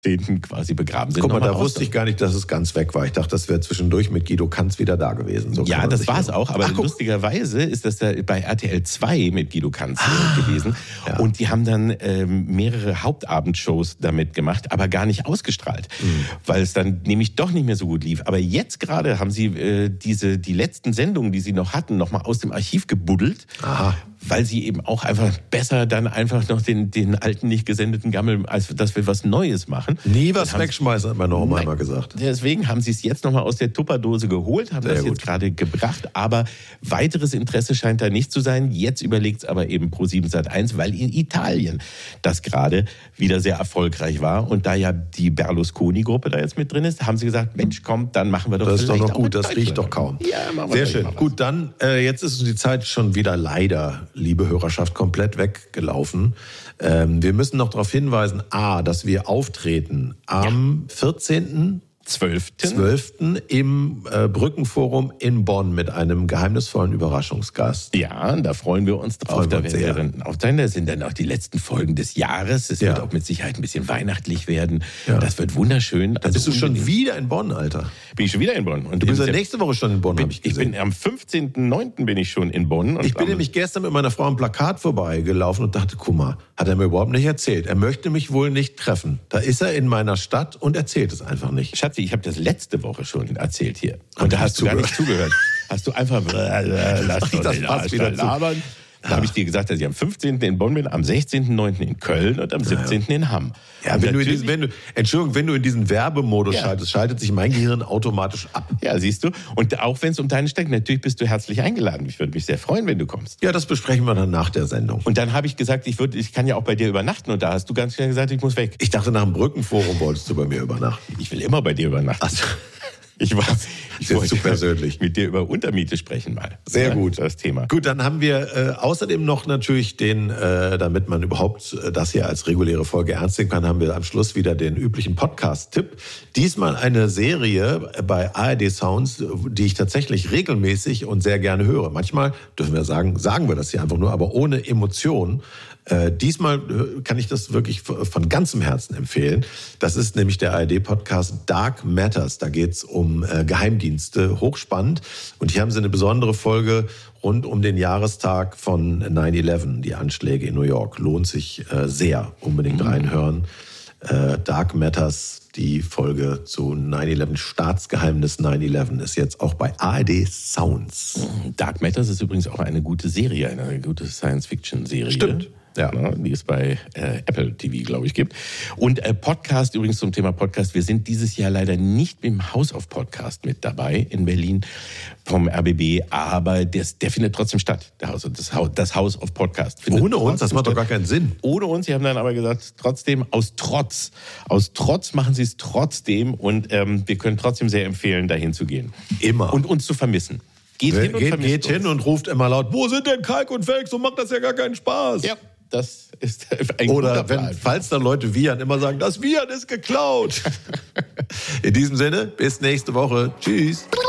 Jahrzehnten quasi begraben sind. Guck mal, da wusste ich gar nicht, dass es ganz weg war. Ich dachte, das wäre zwischendurch mit Guido Kanz wieder da gewesen. So ja, das war es auch. Aber lustigerweise ist das da bei RTL 2 mit Guido Kanz gewesen. Ja. Und die haben dann mehrere Hauptabendshows damit gemacht, aber gar nicht ausgestrahlt. Weil es dann nämlich doch nicht mehr so gut lief. Aber jetzt gerade haben sie die letzten Sendungen, die sie noch hatten, nochmal aus dem Archiv gebuddelt. Aha. Weil sie eben auch einfach besser dann einfach noch den alten, nicht gesendeten Gammel, als dass wir was Neues machen. Nie was wegschmeißen, hat meine Oma immer gesagt. Deswegen haben sie es jetzt nochmal aus der Tupperdose geholt, haben das jetzt gerade gebracht. Aber weiteres Interesse scheint da nicht zu sein. Jetzt überlegt es aber eben Pro7 Sat.1, weil in Italien das gerade wieder sehr erfolgreich war. Und da ja die Berlusconi-Gruppe da jetzt mit drin ist, haben sie gesagt, Mensch, komm, dann machen wir doch das vielleicht ist doch noch gut, auch das riecht doch kaum. Ja, machen wir sehr schön. Gut, dann jetzt ist die Zeit schon wieder leider, liebe Hörerschaft, komplett weggelaufen. Wir müssen noch darauf hinweisen, dass wir auftreten am 14.12. im Brückenforum in Bonn mit einem geheimnisvollen Überraschungsgast. Ja, da freuen wir uns drauf. Da werden wir dann auch sein. Das sind dann auch die letzten Folgen des Jahres. Es wird auch mit Sicherheit ein bisschen weihnachtlich werden. Ja. Das wird wunderschön. Also bist du schon wieder in Bonn, Alter? Bin ich schon wieder in Bonn. Und du bist ja nächste Woche schon in Bonn, habe ich gesehen. Ich bin am 15.09. bin ich schon in Bonn. Und ich bin nämlich gestern mit meiner Frau am Plakat vorbeigelaufen und dachte, guck mal, hat er mir überhaupt nicht erzählt. Er möchte mich wohl nicht treffen. Da ist er in meiner Stadt und erzählt es einfach nicht. Schatzi, ich habe das letzte Woche schon erzählt hier. Und da hast du gar nicht zugehört. Hast du einfach lass doch den Arsch da labern. Da habe ich dir gesagt, dass ich am 15. in Bonn bin, am 16.09. in Köln und am 17. in Hamm. Ja, wenn du in diesen Werbemodus schaltest, schaltet sich mein Gehirn automatisch ab. Ja, siehst du. Und auch wenn es um deine Strecke, natürlich bist du herzlich eingeladen. Ich würde mich sehr freuen, wenn du kommst. Ja, das besprechen wir dann nach der Sendung. Und dann habe ich gesagt, ich kann ja auch bei dir übernachten. Und da hast du ganz schnell gesagt, ich muss weg. Ich dachte, nach dem Brückenforum wolltest du bei mir übernachten. Ich will immer bei dir übernachten. Also. Ich wollte zu persönlich mit dir über Untermiete sprechen mal. Sehr gut. Das Thema. Gut, dann haben wir außerdem noch natürlich damit man überhaupt das hier als reguläre Folge ernst nehmen kann, haben wir am Schluss wieder den üblichen Podcast-Tipp. Diesmal eine Serie bei ARD Sounds, die ich tatsächlich regelmäßig und sehr gerne höre. Manchmal dürfen wir sagen wir das hier einfach nur, aber ohne Emotion. Diesmal kann ich das wirklich von ganzem Herzen empfehlen. Das ist nämlich der ARD-Podcast Dark Matters. Da geht es um Geheimdienste, hochspannend. Und hier haben sie eine besondere Folge rund um den Jahrestag von 9/11, die Anschläge in New York. Lohnt sich sehr, unbedingt reinhören. Dark Matters, die Folge zu 9/11, Staatsgeheimnis 9/11, ist jetzt auch bei ARD Sounds. Dark Matters ist übrigens auch eine gute Serie, eine gute Science-Fiction-Serie. Stimmt. Ja, die es bei Apple TV, glaube ich, gibt. Und Podcast, übrigens zum Thema Podcast, wir sind dieses Jahr leider nicht im House of Podcast mit dabei in Berlin vom RBB, aber der findet trotzdem statt, das House of Podcast. Ohne uns, das macht doch gar keinen Sinn. Ohne uns, sie haben dann aber gesagt, trotzdem aus Trotz machen sie es trotzdem und wir können trotzdem sehr empfehlen, dahin zu gehen. Immer. Und uns zu vermissen. Geht hin und ruft immer laut, wo sind denn Kalk und Felix? So macht das ja gar keinen Spaß. Ja. Das ist ein guter Plan. Falls dann Leute wiehern, immer sagen, das Wiehern ist geklaut. In diesem Sinne, bis nächste Woche. Tschüss.